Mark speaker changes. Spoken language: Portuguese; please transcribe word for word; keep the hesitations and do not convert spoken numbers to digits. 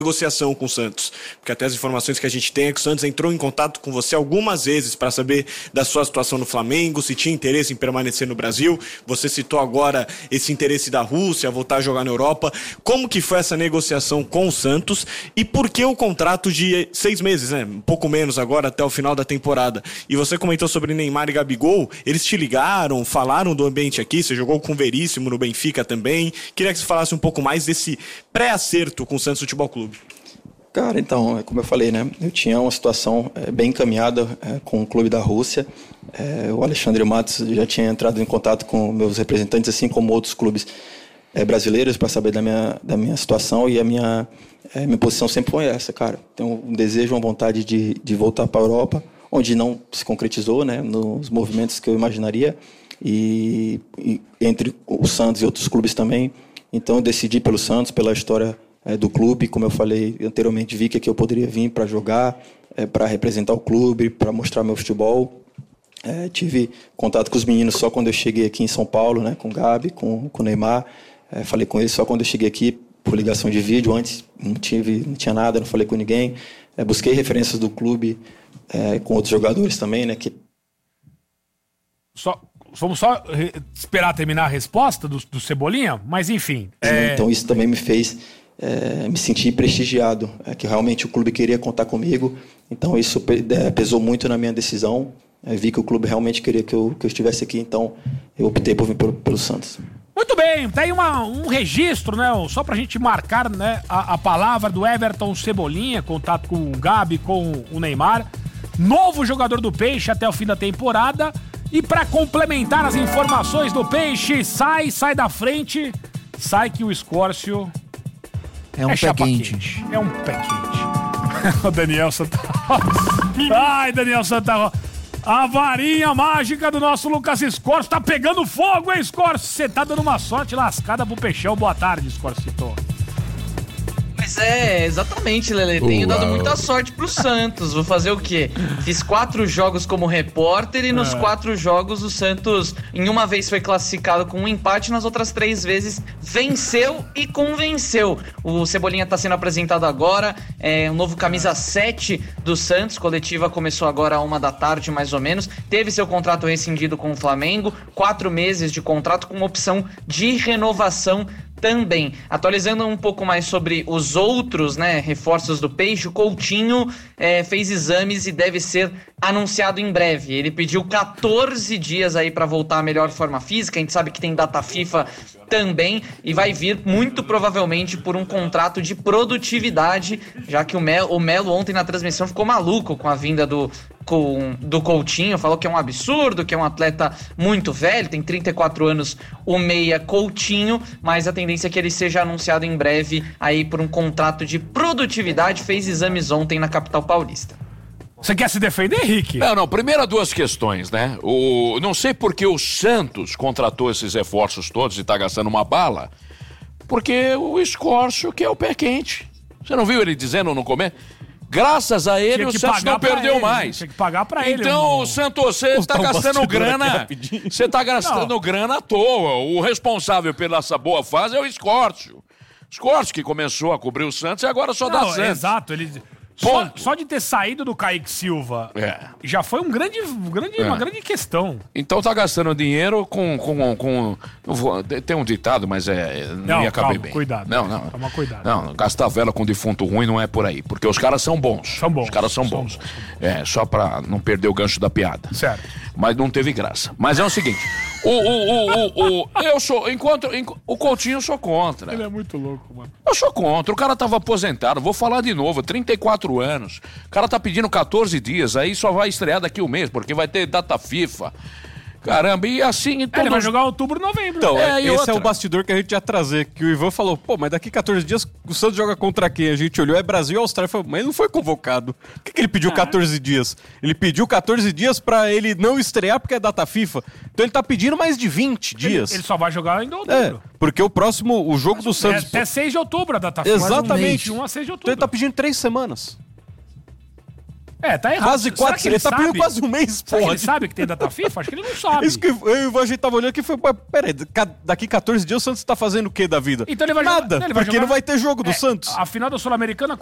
Speaker 1: negociação com o Santos, porque até as informações que a gente tem é que o Santos entrou em contato com você algumas vezes para saber da sua situação no Flamengo, se tinha interesse em permanecer no Brasil. Você citou agora esse interesse da Rússia, voltar a jogar na Europa. Como que foi essa negociação com o Santos e por que o contrato de seis meses, né? Um pouco menos agora até o final da temporada. E você comentou sobre Neymar e Gabigol, eles te ligaram, falaram do ambiente aqui, você jogou com o Veríssimo no Benfica também. Queria que você falasse um pouco mais desse pré-acerto com o Santos Futebol Clube.
Speaker 2: Cara, então, como eu falei, né, eu tinha uma situação é, bem encaminhada é, com o clube da Rússia. É, o Alexandre Matos já tinha entrado em contato com meus representantes, assim como outros clubes é, brasileiros, para saber da minha, da minha situação, e a minha, é, minha posição sempre foi essa, cara. Tenho um desejo, uma vontade de, de voltar para a Europa, onde não se concretizou, né, nos movimentos que eu imaginaria, e, e entre o Santos e outros clubes também. Então eu decidi pelo Santos, pela história É, do clube, como eu falei anteriormente, vi que aqui eu poderia vir para jogar, é, para representar o clube, para mostrar meu futebol. É, tive contato com os meninos só quando eu cheguei aqui em São Paulo, né, com o Gabi, com, com o Neymar. É, falei com eles só quando eu cheguei aqui por ligação de vídeo. Antes não, tive, não tinha nada, não falei com ninguém. É, busquei referências do clube é, com outros jogadores também, né, que...
Speaker 3: Só... Vamos só esperar terminar a resposta do, do Cebolinha, mas enfim. É...
Speaker 2: Então isso também me fez é, me sentir prestigiado, é, que realmente o clube queria contar comigo. Então isso pesou muito na minha decisão. É, vi que o clube realmente queria que eu, que eu estivesse aqui, então eu optei por vir pelo, pelo Santos.
Speaker 3: Muito bem, tá aí uma, um registro, né? Só pra gente marcar, né, a, a palavra do Everton Cebolinha, contato com o Gabi, com o Neymar. Novo jogador do Peixe até o fim da temporada. E para complementar as informações do Peixe, sai, sai da frente, sai que o Escórcio
Speaker 4: é um
Speaker 3: é
Speaker 4: pé quente.
Speaker 3: quente. É um pé quente. O Daniel Santa Rosa. Ai, Daniel Santa Rosa. A varinha mágica do nosso Lucas Escórcio tá pegando fogo, hein, Escórcio? Você tá dando uma sorte lascada pro Peixão. Boa tarde, Escórcio.
Speaker 5: Mas é, exatamente, Lelê. Tenho
Speaker 3: Uau.
Speaker 5: dado muita sorte pro Santos. Vou fazer o quê? Fiz quatro jogos como repórter e nos é. quatro jogos o Santos, em uma vez foi classificado com um empate, nas outras três vezes venceu e convenceu. O Cebolinha tá sendo apresentado agora, é um novo camisa sete do Santos. Coletiva começou agora a uma da tarde, mais ou menos. Teve seu contrato rescindido com o Flamengo, quatro meses de contrato com opção de renovação também. Atualizando um pouco mais sobre os outros, né, reforços do Peixe, o Coutinho é, fez exames e deve ser anunciado em breve. Ele pediu quatorze dias aí para voltar à melhor forma física. A gente sabe que tem data FIFA também e vai vir muito provavelmente por um contrato de produtividade, já que o Melo, o Melo ontem na transmissão ficou maluco com a vinda do, com, do Coutinho, falou que é um absurdo, que é um atleta muito velho, tem trinta e quatro anos o meia Coutinho, mas a tendência é que ele seja anunciado em breve aí por um contrato de produtividade. Fez exames ontem na capital paulista.
Speaker 3: Você quer se defender, Henrique?
Speaker 6: Não, não, primeiro duas questões, né? O, não sei por que o Santos contratou esses reforços todos e tá gastando uma bala, porque o Escórcio que é o pé quente. Você não viu ele dizendo no começo? Graças a ele o Santos não perdeu
Speaker 3: ele,
Speaker 6: mais.
Speaker 3: Tinha que pagar pra ele.
Speaker 6: Então, o Santos, você tá gastando grana. Você tá gastando não. grana à toa. O responsável pela essa boa fase é o Escórcio. Escórcio que começou a cobrir o Santos e agora só dá Santos.
Speaker 3: Exato, ele... Só, só de ter saído do Kaique Silva é. já foi um grande, um grande, é. uma grande questão.
Speaker 6: Então tá gastando dinheiro com... com, com não vou, tem um ditado, mas é, não, não ia caber
Speaker 3: calma,
Speaker 6: bem.
Speaker 3: Cuidado.
Speaker 6: Não, não.
Speaker 3: Toma cuidado.
Speaker 6: Não, gastar vela com defunto ruim não é por aí. Porque os caras são bons.
Speaker 3: São bons.
Speaker 6: Os caras são, são bons. bons. É, só pra não perder o gancho da piada.
Speaker 3: Certo.
Speaker 6: Mas não teve graça. Mas é o seguinte... O, o, o, o, o, eu sou, enquanto, o Coutinho eu sou contra.
Speaker 3: Ele é muito louco, mano.
Speaker 6: Eu sou contra, o cara tava aposentado, vou falar de novo, trinta e quatro anos. O cara tá pedindo quatorze dias, aí só vai estrear daqui um mês, porque vai ter data FIFA. Caramba, e assim...
Speaker 3: Todos... Ele vai jogar outubro, novembro.
Speaker 7: Então,
Speaker 3: é,
Speaker 7: esse outra. é o bastidor que a gente ia trazer, que o Ivan falou, pô, mas daqui quatorze dias o Santos joga contra quem? A gente olhou, é Brasil e Austrália, falou, mas ele não foi convocado. Por que, que ele pediu ah. quatorze dias? Ele pediu quatorze dias pra ele não estrear porque é data FIFA. Então ele tá pedindo mais de vinte dias.
Speaker 3: Ele, ele só vai jogar em outubro.
Speaker 7: É, porque o próximo, o jogo mas do Santos...
Speaker 3: É até seis de outubro a data FIFA.
Speaker 7: Exatamente.
Speaker 3: Um a seis de outubro.
Speaker 7: Então ele tá pedindo três semanas.
Speaker 3: É, tá errado.
Speaker 7: Quase
Speaker 3: Será
Speaker 7: quatro,
Speaker 3: que
Speaker 7: ele,
Speaker 3: ele
Speaker 7: tá
Speaker 3: sabe?
Speaker 7: pedindo quase um mês,
Speaker 3: Será que
Speaker 7: porra.
Speaker 3: ele sabe que tem data FIFA? Acho que ele não sabe.
Speaker 7: Isso que eu, a gente tava olhando aqui foi, pô, peraí, ca- daqui quatorze dias o Santos tá fazendo o que da vida?
Speaker 3: Então ele vai
Speaker 7: Nada,
Speaker 3: jogar, ele vai
Speaker 7: porque
Speaker 3: jogar-
Speaker 7: não vai ter jogo do
Speaker 3: É,
Speaker 7: Santos.
Speaker 3: A final da Sul-Americana